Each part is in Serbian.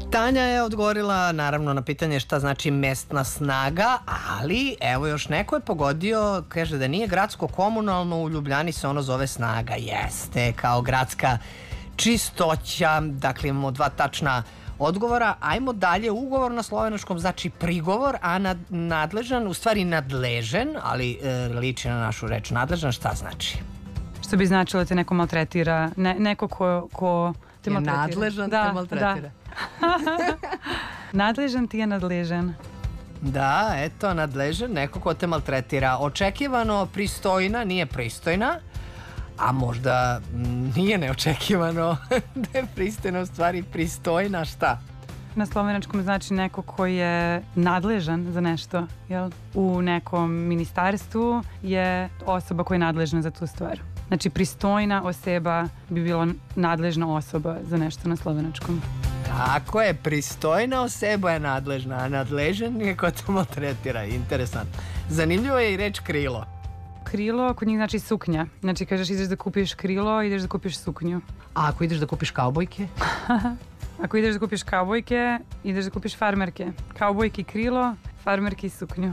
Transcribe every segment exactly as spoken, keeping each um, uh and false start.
Tanja je odgovorila naravno na pitanje šta znači mesna snaga, ali evo još neko je pogodio, kaže da nije gradsko-komunalno, u Ljubljani se ono zove snaga. Jeste, kao gradska čistoća. Dakle, imamo dva tačna odgovora. Ajmo dalje. Ugovor na slovenačkom znači prigovor, a nad, nadležan, u stvari nadležen, ali e, liči na našu reč nadležan, šta znači? Što bi značilo da te neko maltretira, ne, neko ko, ko te je maltretira. Nadležan da, te maltretira. Da. Nadležan ti je nadležan. Da, eto, nadležan, neko ko te maltretira. Očekivano pristojna, nije pristojna, a možda nije neočekivano da je pristojna u stvari pristojna, šta? Na slovenačkom znači neko ko je nadležan za nešto, jel? U nekom ministarstvu je osoba koja je nadležna za tu stvar. Znači pristojna osoba bi bila nadležna osoba za nešto na slovenačkom. Tako je, pristojna osoba je nadležna, a nadležan je ko te maltretira. Interesantno. Zanimljivo je i reč krilo. Krilo, kod njih znači suknja. Znači kažeš ideš da kupiš krilo, ideš da kupiš suknju. A ako ideš da kupiš kaubojke? Ako ideš da kupiš kaubojke, ideš da kupiš farmerke. Kaubojke krilo, farmerke i suknju.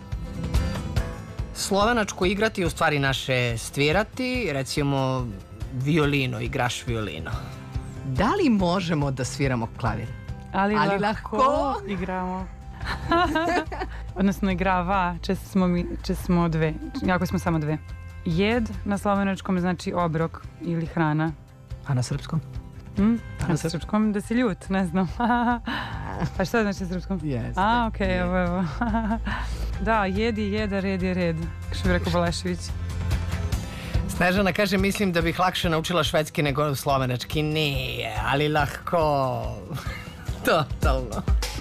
Slovenačko igrati, u stvari naše stvirati, recimo violino, igraš violino. Da li možemo da sviramo klavir? Ali, Ali lahko, lahko igramo. Odnosno igrava, često smo, mi, često smo dve, jako smo samo dve. Jed na slovenačkom znači obrok ili hrana. A na srpskom? Hmm? A na srpskom da si ljut, ne znam. Pa šta znači na srpskom? Yes, a, okej, okay, evo, evo. Da, jed je jed, a red je red, što bi rekao Balešević. Snežana kaže, mislim da bih lakše naučila švedski nego slovenački. Nije, ali lahko. Totalno.